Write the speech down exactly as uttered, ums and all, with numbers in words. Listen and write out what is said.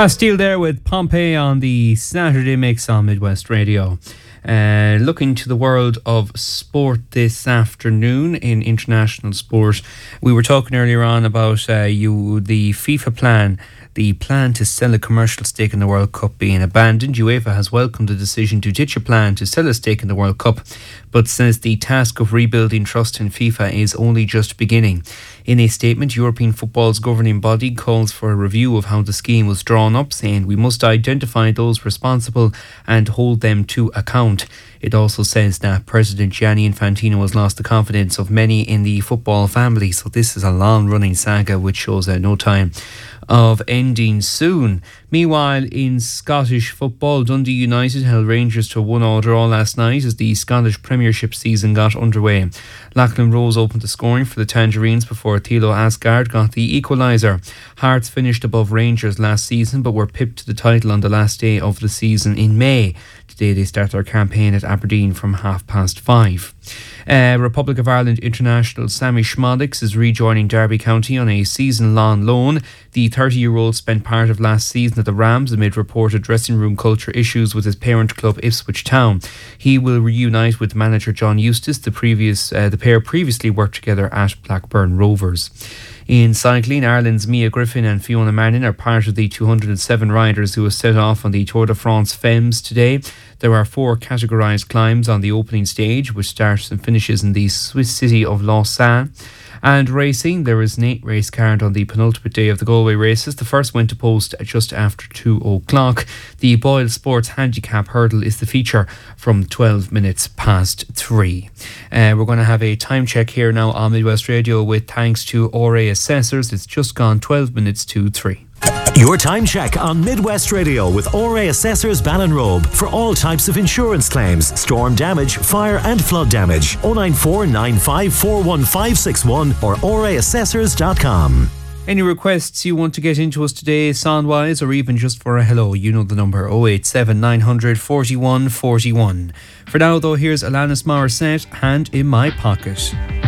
Castile there with Pompeii on the Saturday Mix on Midwest Radio. Uh, looking to the world of sport this afternoon in international sport. We were talking earlier on about uh, you the FIFA plan, the plan to sell a commercial stake in the World Cup being abandoned. UEFA has welcomed the decision to ditch a plan to sell a stake in the World Cup, but says the task of rebuilding trust in FIFA is only just beginning. In a statement, European football's governing body calls for a review of how the scheme was drawn up, saying we must identify those responsible and hold them to account. It also says that President Gianni Infantino has lost the confidence of many in the football family, so this is a long-running saga which shows uh, no time of ending soon. Meanwhile, in Scottish football, Dundee United held Rangers to a one-all draw last night as the Scottish Premiership season got underway. Lachlan Rose opened the scoring for the Tangerines before Thilo Asgard got the equaliser. Hearts finished above Rangers last season but were pipped to the title on the last day of the season in May. Today they start their campaign at Aberdeen from half past five. Uh, Republic of Ireland international Sammy Schmodix is rejoining Derby County on a season-long loan. The thirty-year-old spent part of last season at the Rams amid reported dressing room culture issues with his parent club Ipswich Town. He will reunite with manager John Eustace. The previous uh, the pair previously worked together at Blackburn Rovers. In cycling, Ireland's Mia Griffin and Fiona Manning are part of the two hundred seven riders who have set off on the Tour de France Femmes today. There are four categorised climbs on the opening stage, which starts and finishes in the Swiss city of Lausanne. And racing, there is an eight race card on the penultimate day of the Galway races. The first went to post at just after two o'clock. The Boyle Sports Handicap Hurdle is the feature from twelve minutes past three. Uh, we're going to have a time check here now on Midwest Radio with thanks to R A Assessors. It's just gone twelve minutes to three. Your time check on Midwest Radio with R A Assessors Ballinrobe for all types of insurance claims, storm damage, fire and flood damage. oh nine four nine five four one five six one or r a assessors dot com. Any requests you want to get into us today, sound-wise, or even just for a hello, you know the number, oh eight seven nine hundred forty-one forty-one. For now, though, here's Alanis Morissette, Hand in My Pocket.